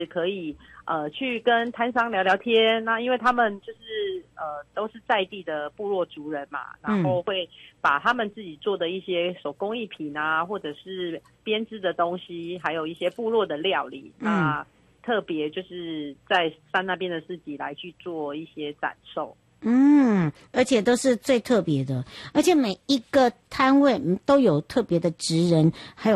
可以去跟摊商聊聊天。那因为他们就是都是在地的部落族人嘛，然后会把他们自己做的一些手工艺品啊，或者是编织的东西，还有一些部落的料理，那特别就是在山那边的市集来去做一些展售。 而且都是最特别的，而且每一个摊位都有特别的职人，还有